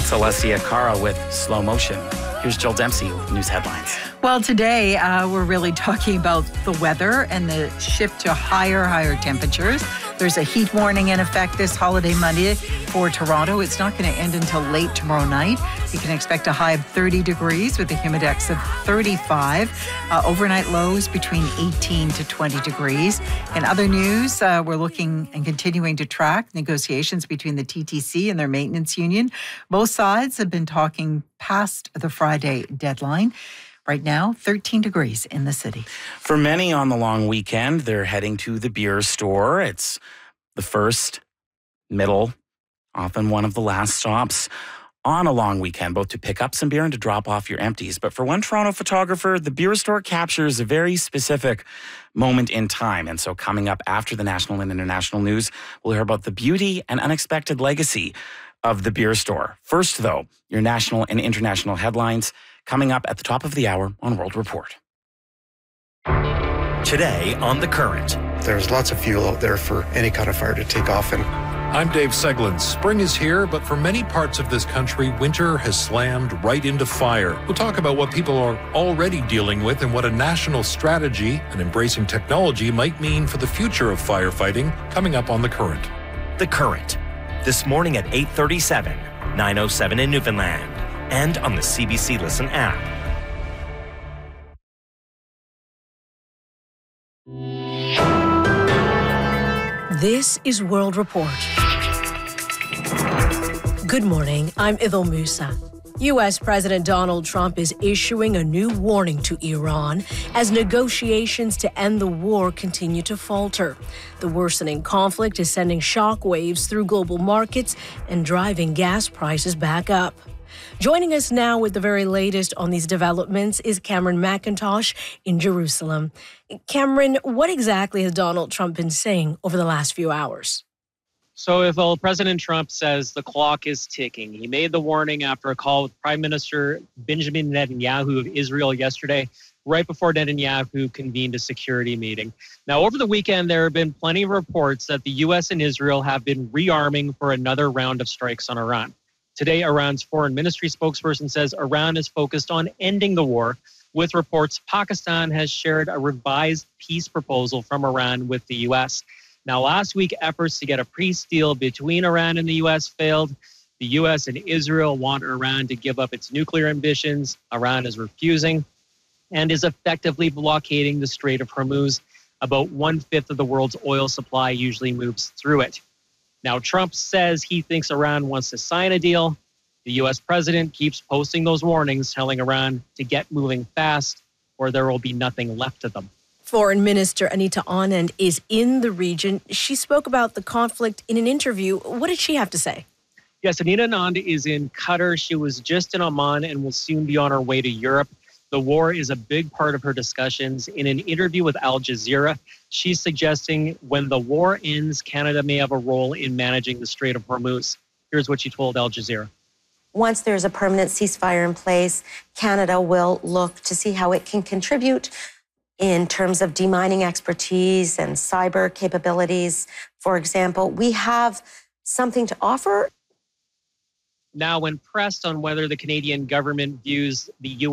That's Alessia Cara with Slow Motion. Here's Jill Dempsey with news headlines. Well, today we're really talking about the weather and the shift to higher temperatures. There's a heat warning in effect this holiday Monday for Toronto. It's not going to end until late tomorrow night. You can expect a high of 30 degrees with a humidex of 35. Overnight lows between 18 to 20 degrees. In other news, we're looking and continuing to track negotiations between the TTC and their maintenance union. Both sides have been talking past the Friday deadline. Right now, 13 degrees in the city. For many on the long weekend, they're heading to the beer store. It's the first, middle, often one of the last stops on a long weekend, both to pick up some beer and to drop off your empties. But for one Toronto photographer, the beer store captures a very specific moment in time. And so coming up after the national and international news, we'll hear about the beauty and unexpected legacy of the beer store. First, though, your national and international headlines coming up at the top of the hour on World Report. Today on The Current. There's lots of fuel out there for any kind of fire to take off. And I'm Dave Seglin. Spring is here, but for many parts of this country, winter has slammed right into fire. We'll talk about what people are already dealing with and what a national strategy and embracing technology might mean for the future of firefighting coming up on The Current. The Current. This morning at 8:37, 9:07 in Newfoundland, and on the CBC Listen app. This is World Report. Good morning, I'm Ithil Musa. U.S. President Donald Trump is issuing a new warning to Iran as negotiations to end the war continue to falter. The worsening conflict is sending shockwaves through global markets and driving gas prices back up. Joining us now with the very latest on these developments is Cameron McIntosh in Jerusalem. Cameron, what exactly has Donald Trump been saying over the last few hours? So if President Trump says the clock is ticking, he made the warning after a call with Prime Minister Benjamin Netanyahu of Israel yesterday, right before Netanyahu convened a security meeting. Now, over the weekend, there have been plenty of reports that the U.S. and Israel have been rearming for another round of strikes on Iran. Today, Iran's foreign ministry spokesperson says Iran is focused on ending the war, with reports Pakistan has shared a revised peace proposal from Iran with the U.S. Now, last week, efforts to get a peace deal between Iran and the U.S. failed. The U.S. and Israel want Iran to give up its nuclear ambitions. Iran is refusing and is effectively blockading the Strait of Hormuz. About 1/5 of the world's oil supply usually moves through it. Now, Trump says he thinks Iran wants to sign a deal. The U.S. president keeps posting those warnings, telling Iran to get moving fast or there will be nothing left of them. Foreign Minister Anita Anand is in the region. She spoke about the conflict in an interview. What did she have to say? Yes, Anita Anand is in Qatar. She was just in Oman and will soon be on her way to Europe. The war is a big part of her discussions. In an interview with Al Jazeera, she's suggesting when the war ends, Canada may have a role in managing the Strait of Hormuz. Here's what she told Al Jazeera. Once there's a permanent ceasefire in place, Canada will look to see how it can contribute in terms of demining expertise and cyber capabilities. For example, we have something to offer. Now, when pressed on whether the Canadian government views the